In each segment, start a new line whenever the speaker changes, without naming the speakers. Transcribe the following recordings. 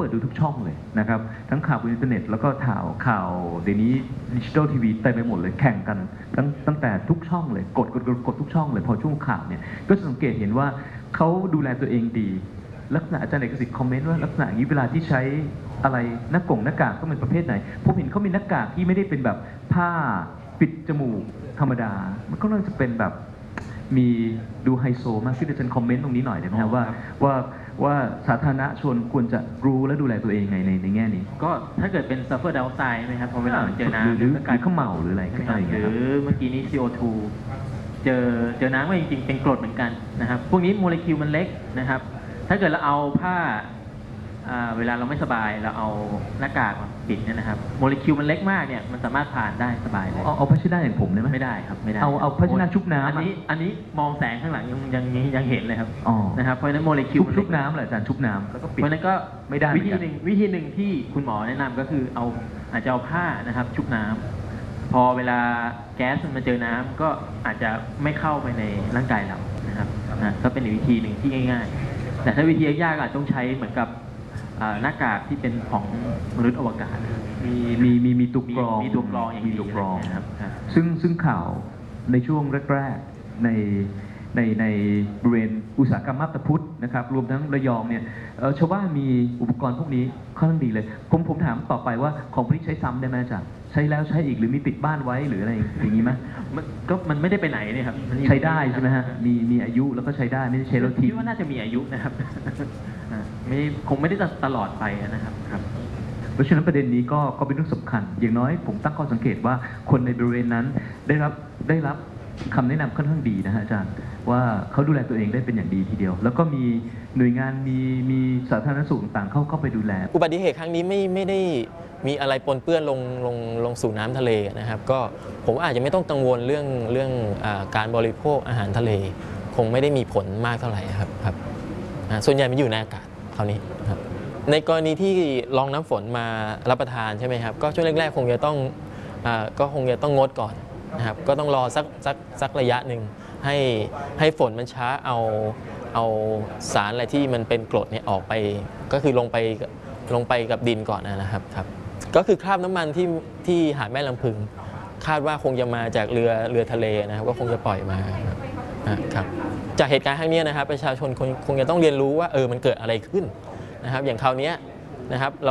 ปิดดูทุกช่องเลยนะครับทั้งข่าวบนอินเทอร์เน็ตแล้วก็ข่าวเดี๋ยวนี้ดิจิทัลทีวีเต็มไปหมดเลยแข่งกันตั้งแต่ทุกช่องเลยกดทุกช่องเลยพอช่วงข่าวเนี่ยก็จะสังเกตเห็นว่าเขาดูแลตัวเองดีลักษณะอาจารย์เอกสิทธิ์คอมเมนต์ว่าลักษณะนี้เวลาที่ใช้อะไรหน้ากากต้องเป็นประเภทไหนผมเห็นเขามีหน้ากากที่ไม่ได้เป็นแบบผ้าปิดจมูกธรรมดามันก็น่าจะเป็นแบบมีดูไฮโซมากที่อาจารย์คอมเมนต์ตรงนี้หน่อยได้ไหมครับว่าสาธารณชนควรจะรู้และดูแลตัวเองไงในแง่นี้
ก็ถ้าเกิดเป็นซัฟเฟอร์ดาวไซด์ไหมครับพอเวลาเจอน้ำ
หรือการข้าเมาหรืออะไรก็ได้
หรือเมื่อกี้นี้ CO2 เจอน้ำก็จริงๆเป็นกรดเหมือนกันนะครับพวกนี้โมเลกุลมันเล็กนะครับถ้าเกิดเราเอาผ้าเวลาเราไม่สบายเราเอาหน้ากากมาปิดเนี่ยนะครับโมเลกุลมันเล็กมากเนี่ยมันสามารถผ่านได้สบายเลย
เอาผ้าเช็ดหน้าอย่างผมได้ไหม
ไม่ได้ครับไม่ได้
เอาผ้าเช็ดหน้าชุบน้ำ
อันนี้มองแสงข้างหลังยังเห็นเลยครับนะครับเพราะฉะนั้นโมเลกุล
ชุบน้ำแหละอาจารย์ชุบน้ำแล้วก็ปิด
เพราะฉะนั้นก็ไม่ได้วิธีหนึ่งที่คุณหมอแนะนำก็คืออาจจะเอาผ้านะครับชุบน้ำพอเวลาแก๊สมันมาเจอน้ำก็อาจจะไม่เข้าไปในร่างกายเรานะครับก็เป็นอีกวิธีหนึ่งที่ง่ายๆแต่ถ้าวิธียากๆอาจต้องใช้เหมือนกับหน้ากากที่เป็นของมนุษย์อวกาศ
มีตัวกรอง
อย่างนี้
นะครับซึ่งข่าวในช่วงแรกๆในบริเวณอุตสาหกรรมมาบตาพุธนะครับรวมทั้งระยองเนี่ยชาวบ้านมีอุปกรณ์พวกนี้ค่อนข้างดีเลยผมถามต่อไปว่าของพวกนี้ใช้ซ้ำได้ไหมอาจารย์ใช้แล้วใช้อีกหรือมีติดบ้านไว้หรืออะไรอย่างนี้ไหม
มันไม่ได้ไปไหนเนี่ยครับ
ใช้ได้ใช่ไหมฮะมีอายุแล้วก็ใช้ได้ไม่ได้ใช้แล้วทิ้ง
คิดว่าน่าจะมีอายุนะครับคงไม่ได้ตลอดไปนะครับ
เพราะฉะนั้นประเด็นนี้ก็เป็นเรื่องสำคัญอย่างน้อยผมตั้งข้อสังเกตว่าคนในบริเวณนั้นได้รับคำแนะนำค่อนข้างดีนะฮะอาจารย์ว่าเขาดูแลตัวเองได้เป็นอย่างดีทีเดียวแล้วก็มีหน่วยงานมีสาธารณสุขต่างๆเข้าไปดูแล
อุบัติเหตุครั้งนี้ไม่ได้มีอะไรปนเปื้อนลงสู่น้ำทะเลนะครับก็ผมอาจจะไม่ต้องกังวลเรื่องการบริโภคอาหารทะเลคงไม่ได้มีผลมากเท่าไหร่ครับส่วนใหญ่มันอยู่ในอากาศคราวนี้ครับในกรณีที่รองน้ำฝนมารับประทานใช่ไหมครับก็ช่วงแรกๆคงจะต้องงดก่อนนะครับก็ต้องรอสักระยะหนึ่งให้ฝนมันช้าเอาสารอะไรที่มันเป็นกรดเนี่ยออกไปก็คือลงไปกับดินก่อนนะครับก็คือคราบน้ำมันที่หาดแม่ลำพึงคาดว่าคงจะมาจากเรือทะเลนะครับก็คงจะปล่อยมาครับจากเหตุการณ์ครั้งนี้นะครับประชาชนคงจะต้องเรียนรู้ว่ามันเกิดอะไรขึ้นนะครับอย่างคราวนี้นะครับเรา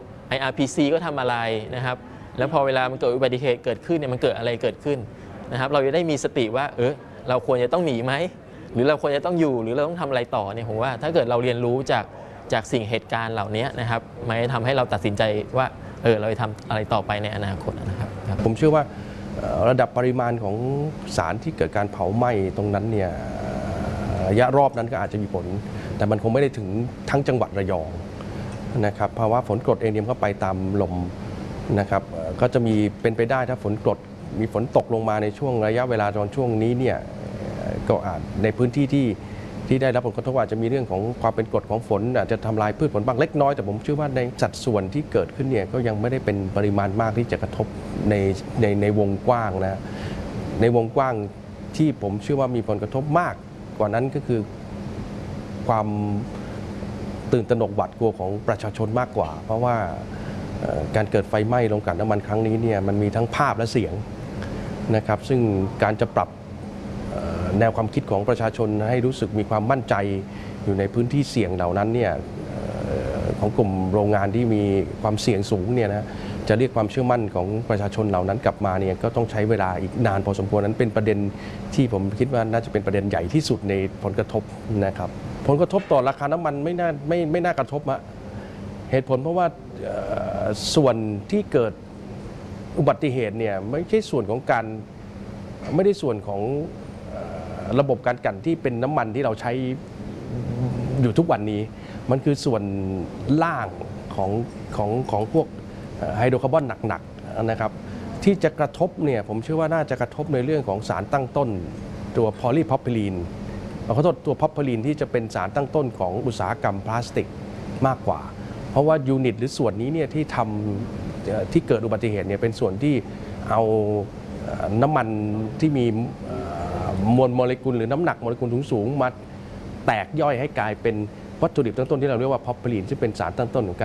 IRPC ก็ทำอะไรนะครับแล้วพอเวลามันเกิดอุบัติเหตุเกิดขึ้นเนี่ยมันเกิดอะไรเกิดขึ้นนะครับเราจะได้มีสติว่าเราควรจะต้องหนีไหมหรือเราควรจะต้องอยู่หรือเราต้องทำอะไรต่อเนี่ยผมว่าถ้าเกิดเราเรียนรู้จากสิ่งเหตุการณ์เหล่านี้นะครับมันจะทำให้เราตัดสินใจว่าเราจะทำอะไรต่อไปในอนาคตนะครับ
ผมเชื่อว่าระดับปริมาณของสารที่เกิดการเผาไหม้ตรงนั้นเนี่ยระยะรอบนั้นก็อาจจะมีผลแต่มันคงไม่ได้ถึงทั้งจังหวัดระยองนะครับภาวะฝนกรดเองเนี่ยก็ไปตามลมนะครับก็จะมีเป็นไปได้ถ้าฝนกรดมีฝนตกลงมาในช่วงระยะเวลาตอนช่วงนี้เนี่ยก็อาจในพื้นที่ที่ได้รับผลกระทบอาจจะมีเรื่องของความเป็นกรดของฝนอาจจะทำลายพืชผลบางเล็กน้อยแต่ผมเชื่อว่าในสัดส่วนที่เกิดขึ้นเนี่ยก็ยังไม่ได้เป็นปริมาณมากที่จะกระทบในวงกว้างนะในวงกว้างที่ผมเชื่อว่ามีผลกระทบมากกว่านั้นก็คือความตื่นตระหนกหวาดกลัวของประชาชนมากกว่าเพราะว่าการเกิดไฟไหม้โรงกลั่นน้ำมันครั้งนี้เนี่ยมันมีทั้งภาพและเสียงนะครับซึ่งการจะปรับแนวความคิดของประชาชนให้รู้สึกมีความมั่นใจอยู่ในพื้นที่เสี่ยงเหล่านั้นเนี่ยของกลุ่มโรงงานที่มีความเสี่ยงสูงเนี่ยนะจะเรียกความเชื่อมั่นของประชาชนเหล่านั้นกลับมาเนี่ยก็ต้องใช้เวลาอีกนานพอสมควรนั้นเป็นประเด็นที่ผมคิดว่าน่าจะเป็นประเด็นใหญ่ที่สุดในผลกระทบนะครับผลกระทบต่อราคาน้ำมันไม่น่ากระทบอะเหตุผลเพราะว่าส่วนที่เกิดอุบัติเหตุเนี่ยไม่ใช่ส่วนของการไม่ได้ส่วนของระบบการกลั่นที่เป็นน้ำมันที่เราใช้อยู่ทุกวันนี้มันคือส่วนล่างของพวกไฮโดรคาร์บอนหนักๆนะครับที่จะกระทบเนี่ยผมเชื่อว่าน่าจะกระทบในเรื่องของสารตั้งต้นตัวพอลีพรอพิลีนขอโทษตัวพรอพิลีนที่จะเป็นสารตั้งต้นของอุตสาหกรรมพลาสติกมากกว่าเพราะว่ายูนิตหรือส่วนนี้เนี่ยที่เกิดอุบัติเหตุเนี่ยเป็นส่วนที่เอาน้ำมันที่มีมวลโมเลกุลหรือน้ำหนักโมเลกุลสูงมาแตกย่อยให้กลายเป็นวัตถุดิบตั้งต้นที่เราเรียกว่าพรอพิลีนซึ่งเป็นสารตั้งต้นของการ